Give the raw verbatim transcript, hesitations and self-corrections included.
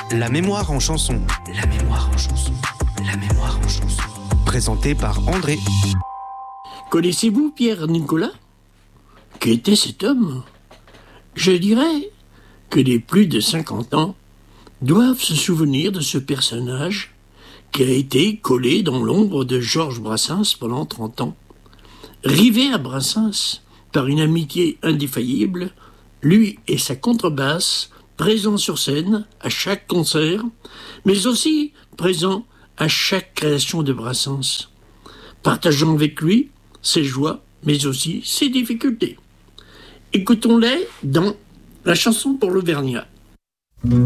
La mémoire en chanson. La mémoire en chanson. La mémoire en chanson. Présenté par André. Connaissez-vous Pierre Nicolas ? Qui était cet homme ? Je dirais que les plus de cinquante ans doivent se souvenir de ce personnage qui a été collé dans l'ombre de Georges Brassens pendant trente ans. Rivé à Brassens par une amitié indéfaillible, lui et sa contrebasse, présents sur scène à chaque concert, mais aussi présents à chaque création de Brassens, partageant avec lui ses joies, mais aussi ses difficultés. Écoutons-les dans La chanson pour l'Auvergnat.